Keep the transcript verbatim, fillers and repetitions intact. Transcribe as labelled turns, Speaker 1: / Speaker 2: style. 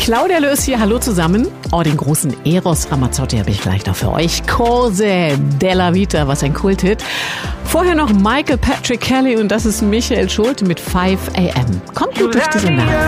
Speaker 1: Claudia Löß hier, hallo zusammen. Oh, den großen Eros Ramazzotti habe ich gleich noch für euch. Cose della Vita, was ein Kulthit. Vorher noch Michael Patrick Kelly und das ist Michael Schulte mit five a m. Kommt gut durch diese Nacht.